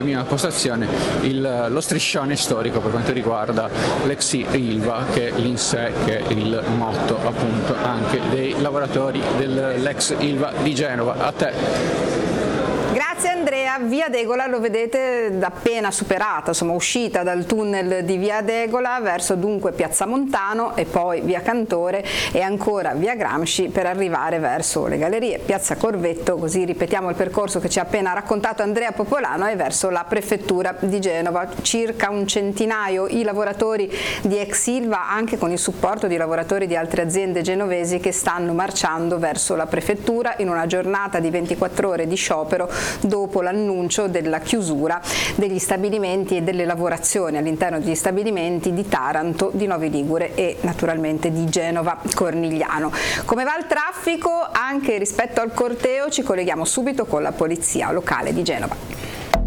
mia postazione lo striscione storico per quanto riguarda l'ex Ilva, che in sé che è il motto appunto anche dei lavoratori dell'ex Ilva di Genova. A te. Grazie Andrea. Via Degola lo vedete appena superata, insomma uscita dal tunnel di Via Degola verso dunque Piazza Montano e poi Via Cantore e ancora Via Gramsci per arrivare verso le gallerie, Piazza Corvetto, così ripetiamo il percorso che ci ha appena raccontato Andrea Popolano, e verso la prefettura di Genova. Circa un centinaio i lavoratori di ex Ilva, anche con il supporto di lavoratori di altre aziende genovesi, che stanno marciando verso la prefettura in una giornata di 24 ore di sciopero dopo l'annuncio della chiusura degli stabilimenti e delle lavorazioni all'interno degli stabilimenti di Taranto, di Novi Ligure e naturalmente di Genova Cornigliano. Come va il traffico? Anche rispetto al corteo ci colleghiamo subito con la polizia locale di Genova.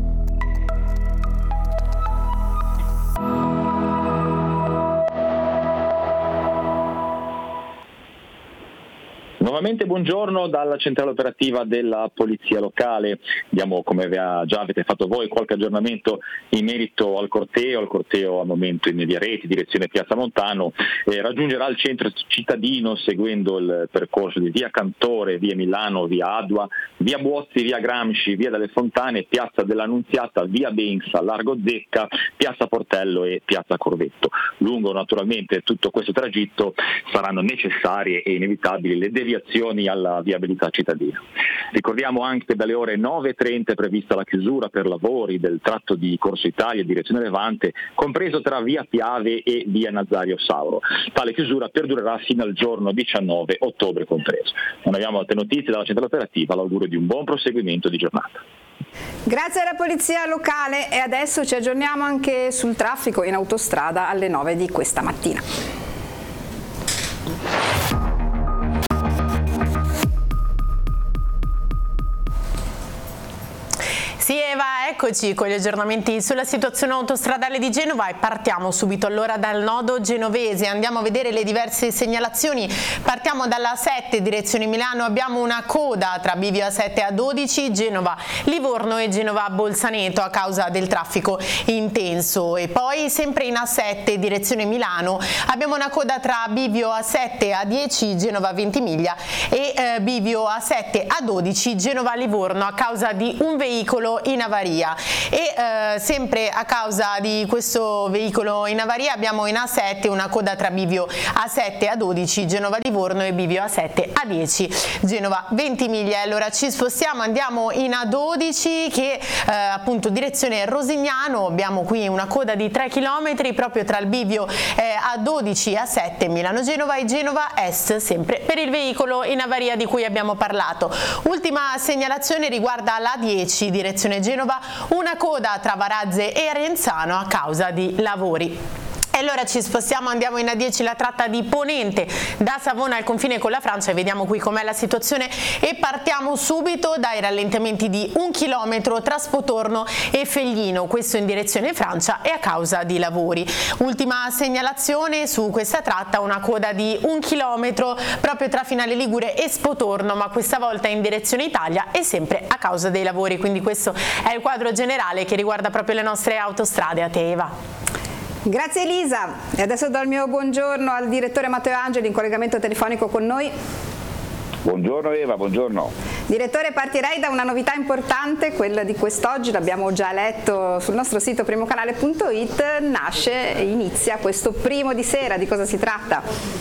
Nuovamente buongiorno dalla centrale operativa della polizia locale. Diamo, come già avete fatto voi, qualche aggiornamento in merito al corteo. Il corteo al momento in via Reti, direzione Piazza Montano, raggiungerà il centro cittadino seguendo il percorso di via Cantore, via Milano, via Adua, via Buozzi, via Gramsci, via delle Fontane, piazza dell'Annunziata, via Bensa, Largo Zecca, piazza Portello e piazza Corvetto. Lungo naturalmente tutto questo tragitto saranno necessarie e inevitabili le deviazioni alla viabilità cittadina. Ricordiamo anche che dalle ore 9:30 è prevista la chiusura per lavori del tratto di Corso Italia direzione Levante, compreso tra via Piave e via Nazario Sauro. Tale chiusura perdurerà fino al giorno 19 ottobre compreso. Non abbiamo altre notizie dalla centrale operativa, l'augurio di un buon proseguimento di giornata. Grazie alla polizia locale, e adesso ci aggiorniamo anche sul traffico in autostrada alle 9 di questa mattina. Sì Eva, eccoci con gli aggiornamenti sulla situazione autostradale di Genova e partiamo subito allora dal nodo genovese. Andiamo a vedere le diverse segnalazioni. Partiamo dalla 7 direzione Milano, abbiamo una coda tra bivio A7 e A12, Genova Livorno e Genova Bolzaneto a causa del traffico intenso. E poi sempre in A7 direzione Milano abbiamo una coda tra bivio A7 e A10 Genova Ventimiglia e bivio A7 A12 Genova Livorno a causa di un veicolo in avaria. E sempre a causa di questo veicolo in avaria abbiamo in A7 una coda tra bivio A7 e A12 Genova Livorno e bivio A7 A10 Genova Ventimiglia. Allora ci spostiamo, andiamo in A12 che appunto direzione Rosignano, abbiamo qui una coda di 3 km proprio tra il bivio A12 e A7 Milano Genova e Genova Est, sempre per il veicolo in avaria di cui abbiamo parlato. Ultima segnalazione riguarda l'A10 direzione Genova, una coda tra Varazze e Arenzano a causa di lavori. E allora ci spostiamo, andiamo in A10, la tratta di Ponente da Savona al confine con la Francia, e vediamo qui com'è la situazione e partiamo subito dai rallentamenti di 1 chilometro tra Spotorno e Feglino, questo in direzione Francia e a causa di lavori. Ultima segnalazione su questa tratta, una coda di 1 chilometro proprio tra Finale Ligure e Spotorno, ma questa volta in direzione Italia e sempre a causa dei lavori, quindi questo è il quadro generale che riguarda proprio le nostre autostrade. A te Eva. Grazie Elisa, e adesso do il mio buongiorno al direttore Matteo Angeli in collegamento telefonico con noi. Buongiorno Eva, buongiorno. Direttore, partirei da una novità importante, quella di quest'oggi, l'abbiamo già letto sul nostro sito primocanale.it, inizia questo primo di sera, di cosa si tratta?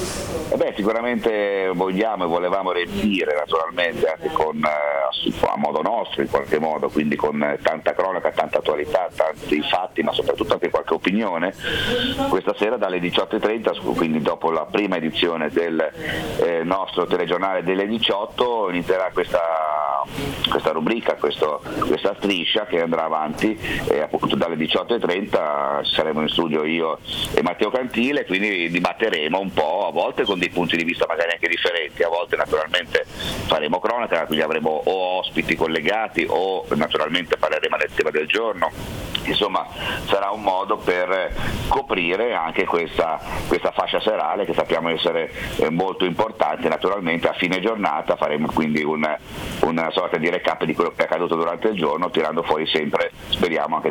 Sicuramente vogliamo e volevamo riempire naturalmente anche a modo nostro in qualche modo, quindi con tanta cronaca, tanta attualità, tanti fatti, ma soprattutto anche qualche opinione. Questa sera dalle 18:30, quindi dopo la prima edizione del nostro telegiornale delle 18, inizierà questa rubrica, questa striscia che andrà avanti appunto dalle 18:30. Saremo in studio io e Matteo Cantile, quindi dibatteremo un po', a volte con dei punti di vista magari anche differenti, a volte naturalmente faremo cronaca, quindi avremo o ospiti collegati o naturalmente parleremo del tema del giorno. Insomma, sarà un modo per coprire anche questa fascia serale che sappiamo essere molto importante. Naturalmente a fine giornata faremo quindi una sorta di recap di quello che è accaduto durante il giorno, tirando fuori sempre, speriamo, anche